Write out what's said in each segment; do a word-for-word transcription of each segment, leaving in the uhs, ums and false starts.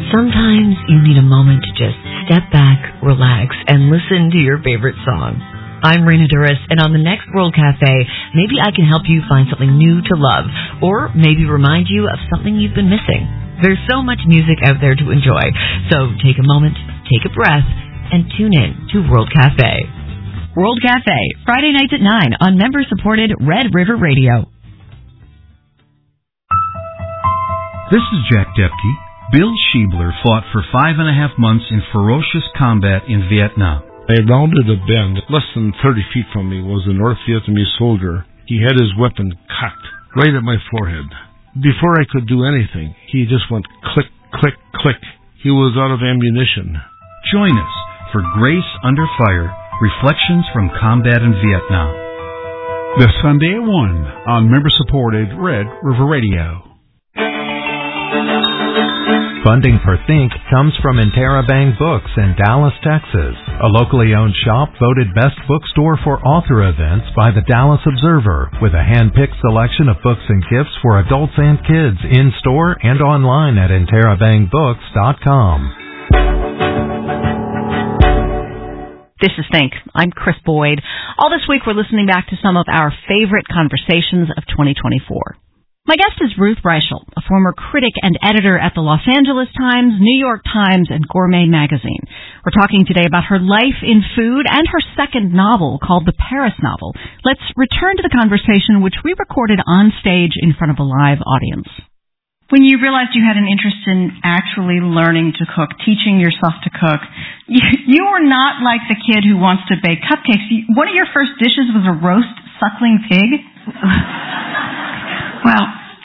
Sometimes you need a moment to just step back, relax, and listen to your favorite song. I'm Raina Duras, and on the next World Cafe, maybe I can help you find something new to love, or maybe remind you of something you've been missing. There's so much music out there to enjoy, so take a moment, take a breath, and tune in to World Cafe. World Cafe, Friday nights at nine on member-supported Red River Radio. This is Jack Depke. Bill Schiebler fought for five and a half months in ferocious combat in Vietnam. I rounded a bend. Less than thirty feet from me was a North Vietnamese soldier. He had his weapon cocked right at my forehead. Before I could do anything, he just went click, click, click. He was out of ammunition. Join us for Grace Under Fire, Reflections from Combat in Vietnam. This Sunday at one on member-supported Red River Radio. Funding for Think comes from Interabang Books in Dallas, Texas, a locally owned shop voted best bookstore for author events by the Dallas Observer, with a hand-picked selection of books and gifts for adults and kids in-store and online at interabang books dot com. This is Think. I'm Chris Boyd. All this week we're listening back to some of our favorite conversations of twenty twenty-four. My guest is Ruth Reichl, a former critic and editor at the Los Angeles Times, New York Times, and Gourmet magazine. We're talking today about her life in food and her second novel called The Paris Novel. Let's return to the conversation, which we recorded on stage in front of a live audience. When you realized you had an interest in actually learning to cook, teaching yourself to cook, you, you were not like the kid who wants to bake cupcakes. You, one of your first dishes was a roast suckling pig. Well,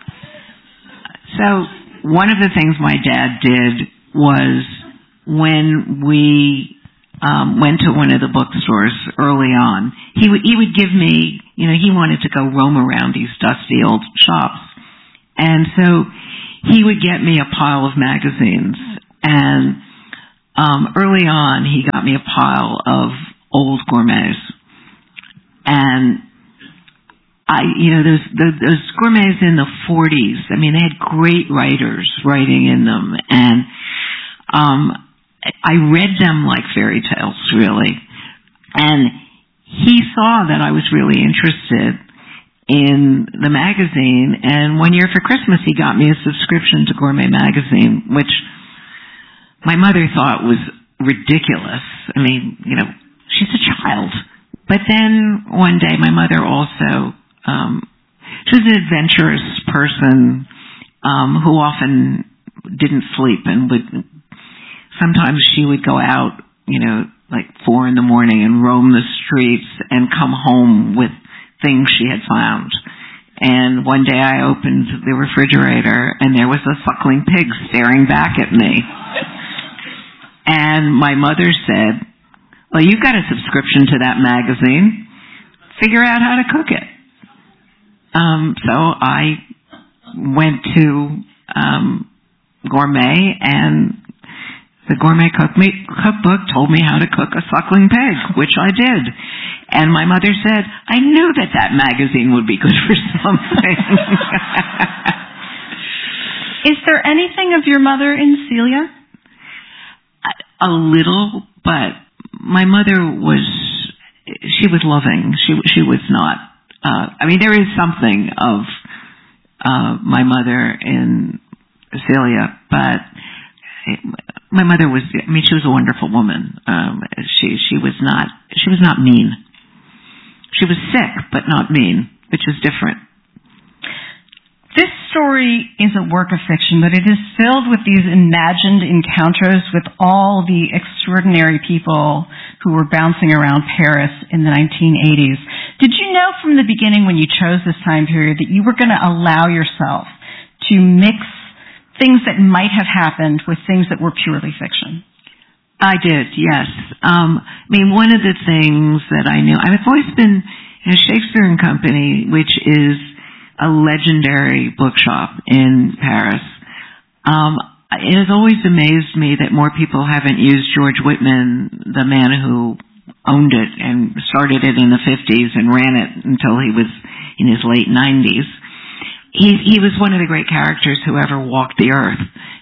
so one of the things my dad did was when we um, went to one of the bookstores early on, he would he would give me, you know, he wanted to go roam around these dusty old shops, and so he would get me a pile of magazines. And um, early on, he got me a pile of old gourmets, and I, you know, those, those, those gourmets in the forties, I mean, they had great writers writing in them, and um, I read them like fairy tales, really. And he saw that I was really interested in the magazine, and one year for Christmas, he got me a subscription to Gourmet magazine, which my mother thought was ridiculous. I mean, you know, she's a child. But then one day, my mother also... Um, she was an adventurous person um, who often didn't sleep, and would sometimes she would go out, you know, like four in the morning and roam the streets and come home with things she had found. And one day I opened the refrigerator and there was a suckling pig staring back at me. And my mother said, "Well, you've got a subscription to that magazine. Figure out how to cook it." Um, so I went to um, Gourmet, and the Gourmet cook me, cookbook told me how to cook a suckling pig, which I did. And my mother said, "I knew that that magazine would be good for something." Is there anything of your mother in Celia? A, a little, but my mother was, she was loving. She she was not. Uh, I mean, there is something of uh, my mother in Celia, but my mother was, I mean, she was a wonderful woman. Um, she she was not she was not mean. She was sick, but not mean, which is different. This story is a work of fiction, but it is filled with these imagined encounters with all the extraordinary people who were bouncing around Paris in the nineteen eighties. Did you know from the beginning when you chose this time period that you were going to allow yourself to mix things that might have happened with things that were purely fiction? I did, yes. Um, I mean, one of the things that I knew, I've always been in a Shakespeare and Company, which is a legendary bookshop in Paris. Um, it has always amazed me that more people haven't used George Whitman, the man who owned it and started it in the fifties and ran it until he was in his late nineties. He, he was one of the great characters who ever walked the earth.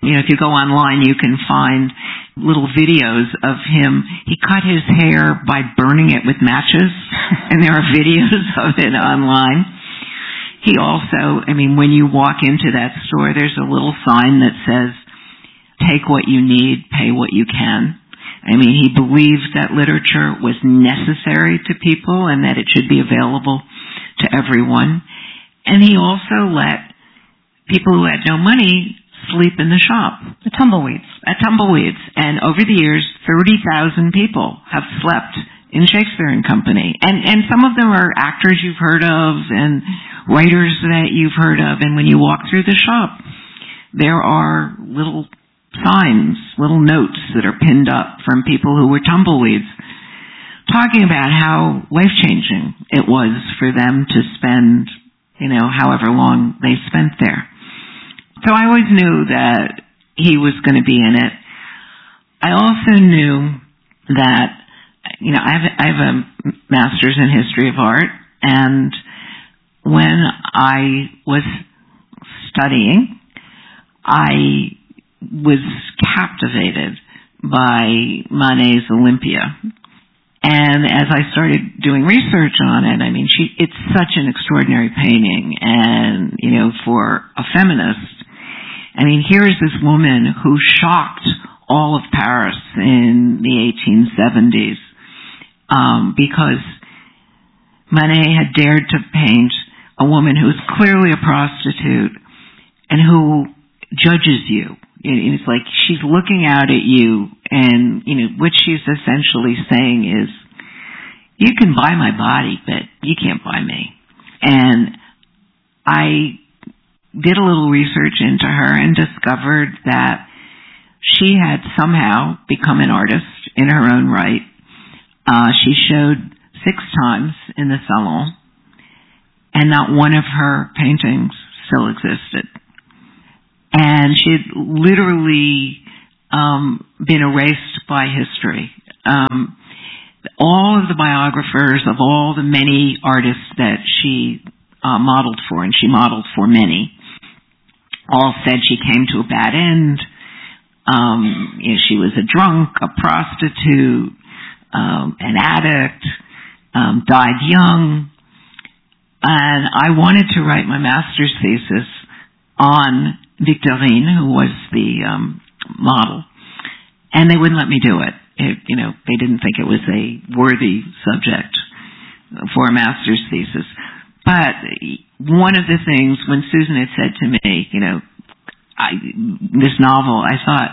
You know, if you go online, you can find little videos of him. He cut his hair by burning it with matches, and there are videos of it online. He also, I mean, when you walk into that store, there's a little sign that says, take what you need, pay what you can. I mean, he believed that literature was necessary to people and that it should be available to everyone. And he also let people who had no money sleep in the shop. The tumbleweeds. At tumbleweeds. And over the years, thirty thousand people have slept in Shakespeare and Company. And, and some of them are actors you've heard of and writers that you've heard of. And when you walk through the shop, there are little signs, little notes that are pinned up from people who were tumbleweeds, talking about how life-changing it was for them to spend, you know, however long they spent there. So I always knew that he was going to be in it. I also knew that, you know, I have, I have a master's in history of art, and when I was studying, I was captivated by Manet's Olympia. And as I started doing research on it, I mean, she, it's such an extraordinary painting. And, you know, for a feminist, I mean, here is this woman who shocked all of Paris in the eighteen seventies um, because Manet had dared to paint a woman who is clearly a prostitute and who judges you. It's like she's looking out at you, and, you know, what she's essentially saying is, you can buy my body, but you can't buy me. And I did a little research into her and discovered that she had somehow become an artist in her own right. Uh, she showed six times in the Salon, and not one of her paintings still existed. And she had literally um, been erased by history. Um, all of the biographers of all the many artists that she uh, modeled for, and she modeled for many, all said she came to a bad end. Um, you know, she was a drunk, a prostitute, um, an addict, um, died young. And I wanted to write my master's thesis on Victorine, who was the um, model, and they wouldn't let me do it. It, you know, they didn't think it was a worthy subject for a master's thesis. But one of the things, when Susan had said to me, you know, I, this novel, I thought,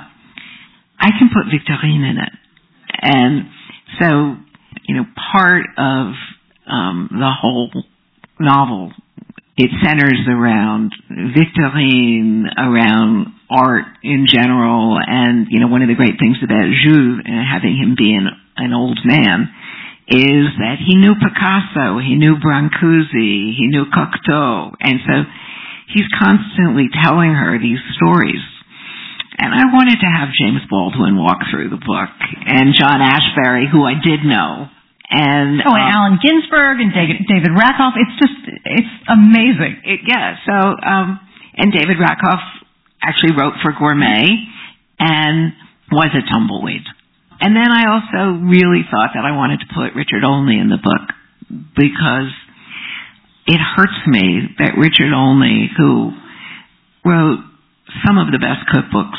I can put Victorine in it. And so, you know, part of um, the whole novel, it centers around Victorine, around art in general, and, you know, one of the great things about Jules, uh, having him be an, an old man, is that he knew Picasso, he knew Brancusi, he knew Cocteau, and so he's constantly telling her these stories. And I wanted to have James Baldwin walk through the book, and John Ashbery, who I did know, and oh, and um, Allen Ginsberg and David, David Rakoff. It's just, it's amazing. It, yeah. So, um, and David Rakoff actually wrote for Gourmet and was a tumbleweed. And then I also really thought that I wanted to put Richard Olney in the book because it hurts me that Richard Olney, who wrote some of the best cookbooks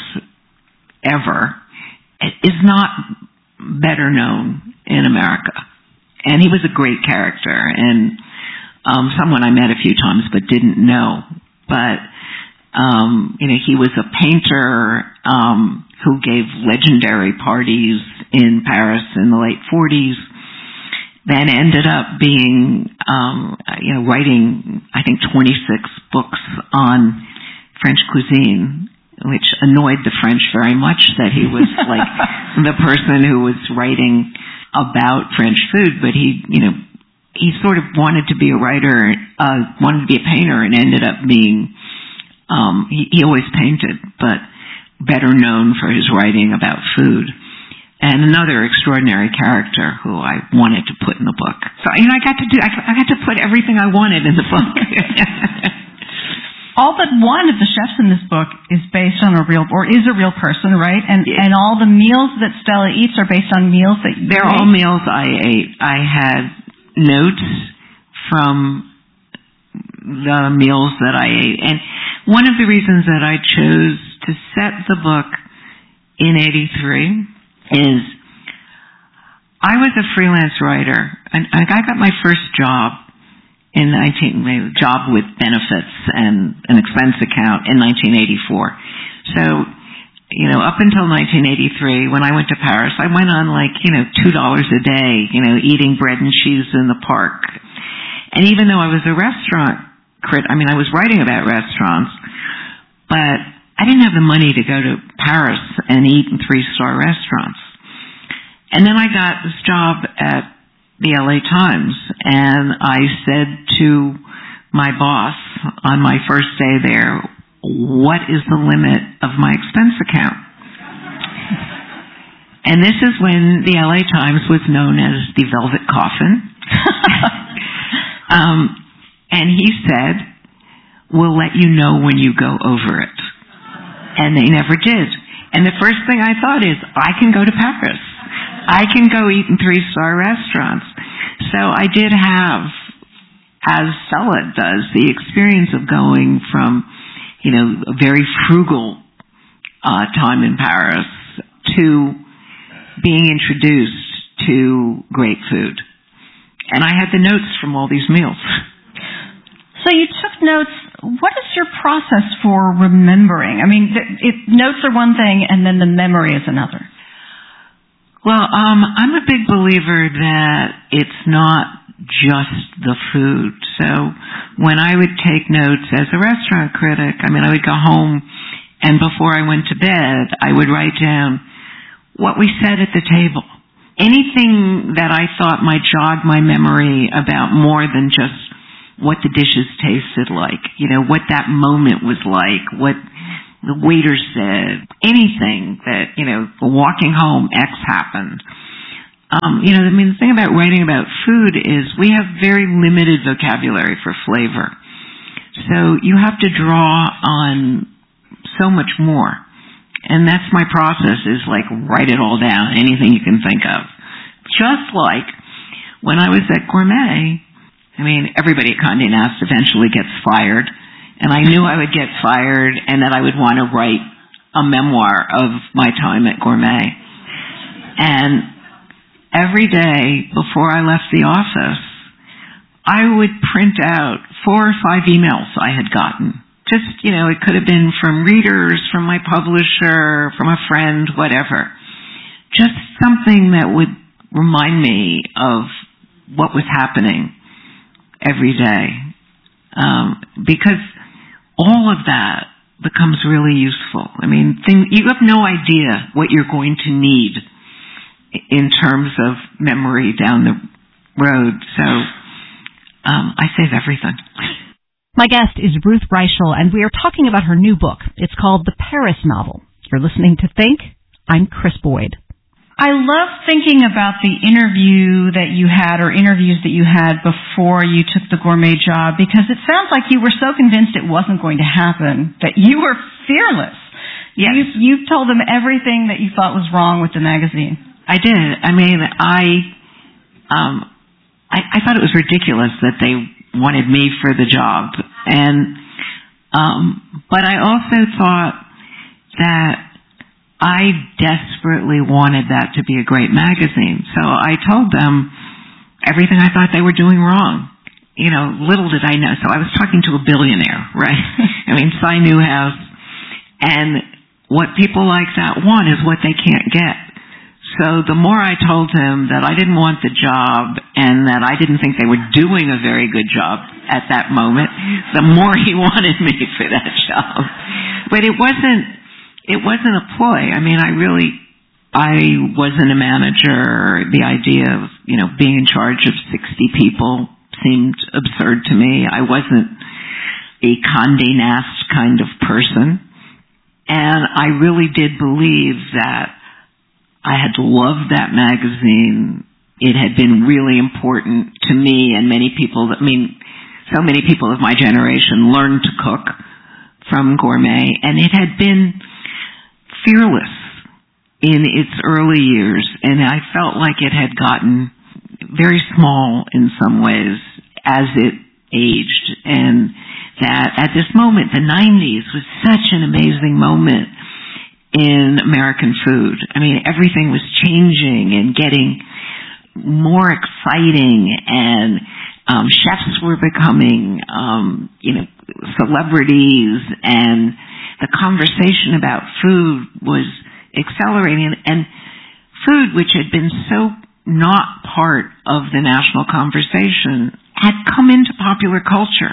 ever, is not better known in America. And he was a great character, and um, someone I met a few times but didn't know. But, um, you know, he was a painter um, who gave legendary parties in Paris in the late forties, then ended up being, um, you know, writing, I think, twenty-six books on French cuisine, which annoyed the French very much that he was like the person who was writing about French food, but he, you know, he sort of wanted to be a writer, uh, wanted to be a painter, and ended up being, um, he, he always painted, but better known for his writing about food. And another extraordinary character who I wanted to put in the book. So, you know, I got to do, I, I got to put everything I wanted in the book. all but one of the chefs in this book is based on a real, or is a real person, right? And Yeah. and all the meals that Stella eats are based on meals that you They're ate? all meals I ate. I had notes from the meals that I ate. And one of the reasons that I chose to set the book in eighty-three is I was a freelance writer. And I got my first job in nineteen job with benefits and an expense account in nineteen eighty-four. So, you know, up until nineteen eighty-three, when I went to Paris, I went on like, you know, two dollars a day, you know, eating bread and cheese in the park. And even though I was a restaurant crit, I mean, I was writing about restaurants, but I didn't have the money to go to Paris and eat in three-star restaurants. And then I got this job at the L A Times, and I said to my boss on my first day there, what is the limit of my expense account? And this is when the L A Times was known as the Velvet Coffin. um, and he said, we'll let you know when you go over it. And they never did. And the first thing I thought is, I can go to Paris. I can go eat in three-star restaurants. So I did have, as Stella does, the experience of going from, you know, a very frugal uh, time in Paris to being introduced to great food. And I had the notes from all these meals. So you took notes. What is your process for remembering? I mean, it, notes are one thing, and then the memory is another. Well, um, I'm a big believer that it's not just the food. So when I would take notes as a restaurant critic, I mean, I would go home, and before I went to bed, I would write down what we said at the table. Anything that I thought might jog my memory about more than just what the dishes tasted like, you know, what that moment was like, what the waiter said, anything that, you know, walking home, X happened. Um, you know, I mean, the thing about writing about food is we have very limited vocabulary for flavor. So you have to draw on so much more. And that's my process, is like write it all down, anything you can think of. Just like when I was at Gourmet, I mean, everybody at Condé Nast eventually gets fired, and I knew I would get fired and that I would want to write a memoir of my time at Gourmet. And every day before I left the office, I would print out four or five emails I had gotten. Just, you know, it could have been from readers, from my publisher, from a friend, whatever. Just something that would remind me of what was happening every day. Um, because all of that becomes really useful. I mean, thing, you have no idea what you're going to need in terms of memory down the road. So um, I save everything. My guest is Ruth Reichl, and we are talking about her new book. It's called The Paris Novel. You're listening to Think. I'm Chris Boyd. I love thinking about the interview that you had, or interviews that you had before you took the Gourmet job, because it sounds like you were so convinced it wasn't going to happen that you were fearless. Yes. You, you told them everything that you thought was wrong with the magazine. I did. I mean, I, um, I, I thought it was ridiculous that they wanted me for the job, and um, but I also thought that I desperately wanted that to be a great magazine. So I told them everything I thought they were doing wrong. You know, little did I know. So I was talking to a billionaire, right? I mean, Cy Newhouse. And what people like that want is what they can't get. So the more I told him that I didn't want the job and that I didn't think they were doing a very good job at that moment, the more he wanted me for that job. But it wasn't It wasn't a ploy. I mean, I really, I wasn't a manager. The idea of, you know, being in charge of sixty people seemed absurd to me. I wasn't a Condé Nast kind of person. And I really did believe that I had loved that magazine. It had been really important to me and many people. That, I mean, so many people of my generation learned to cook from Gourmet, and it had been fearless in its early years, and I felt like it had gotten very small in some ways as it aged, and that at this moment, the nineties was such an amazing moment in American food. I mean, everything was changing and getting more exciting, and um, chefs were becoming, um, you know, celebrities, and the conversation about food was accelerating. And food, which had been so not part of the national conversation, had come into popular culture.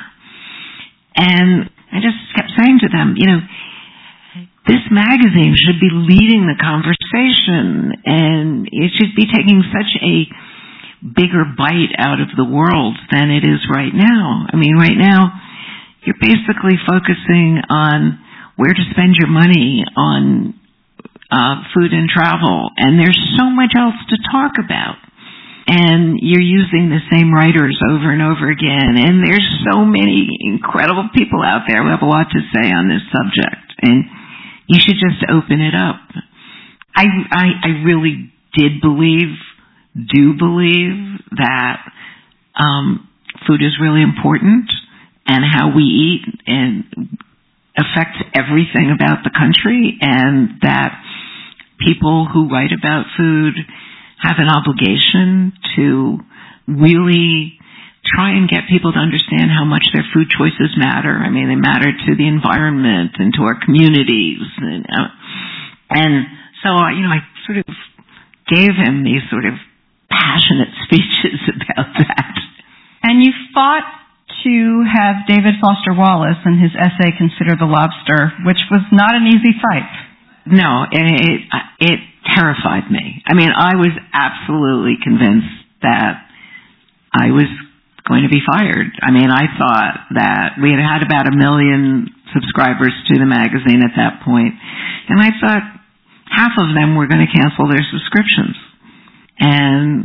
And I just kept saying to them, you know, this magazine should be leading the conversation, and it should be taking such a bigger bite out of the world than it is right now. I mean, right now, you're basically focusing on where to spend your money on uh, food and travel, and there's so much else to talk about. And you're using the same writers over and over again, and there's so many incredible people out there who have a lot to say on this subject, and you should just open it up. I, I, I really did believe, do believe that um, food is really important, and how we eat and affects everything about the country, and that people who write about food have an obligation to really try and get people to understand how much their food choices matter. I mean, they matter to the environment and to our communities. And, uh, and so, uh, you know, I sort of gave him these sort of passionate speeches about that. And you fought to have David Foster Wallace in his essay, Consider the Lobster, which was not an easy fight. No, it, it terrified me. I mean, I was absolutely convinced that I was going to be fired. I mean, I thought that we had had about a million subscribers to the magazine at that point, and I thought half of them were going to cancel their subscriptions. And